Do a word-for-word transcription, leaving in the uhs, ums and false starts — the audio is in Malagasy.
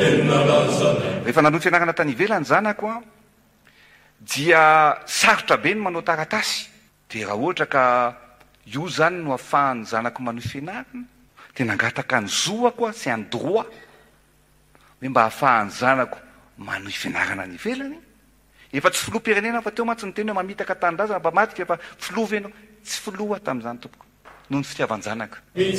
rehefa nanoty fianarana tany ivelany zanako a dia sarotra be ny manao taratasy de raha ohatra ka io zany no ahafahany zanako manohy fianarana de nangataka ny zoako a sy any droit hoe mba ahafahany zanako manohy fianarana ny ivelany efa tsy filoha-pirenena fa teo mantsy ny teny hoe mamitaka tanindrazana mba matika efa filoha venao tsy filoha tamin'izany tompoko noho ny fitiavan-janaka